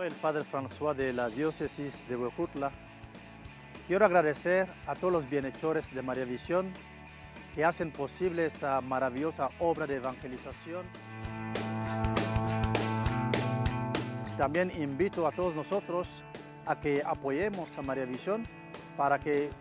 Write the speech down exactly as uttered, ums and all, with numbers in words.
Soy el Padre François de la Diócesis de Huejutla. Quiero agradecer a todos los bienhechores de María Visión que hacen posible esta maravillosa obra de evangelización. También invito a todos nosotros a que apoyemos a María Visión para que